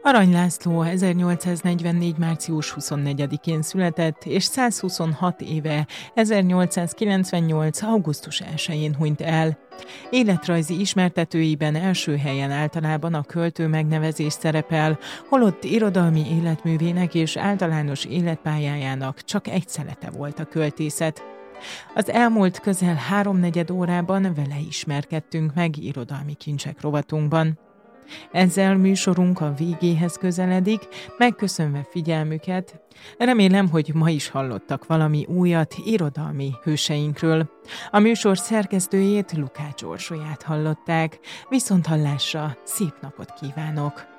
Arany László 1844. március 24-én született, és 126 éve 1898. augusztus 1-én hunyt el. Életrajzi ismertetőiben első helyen általában a költő megnevezés szerepel, holott irodalmi életművének és általános életpályájának csak egy szelete volt a költészet. Az elmúlt közel 3/4 órában vele ismerkedtünk meg irodalmi kincsek rovatunkban. Ezzel műsorunk a végéhez közeledik, megköszönve figyelmüket. Remélem, hogy ma is hallottak valami újat irodalmi hőseinkről. A műsor szerkesztőjét, Lukács Orsolyát hallották. Viszonthallásra, szép napot kívánok!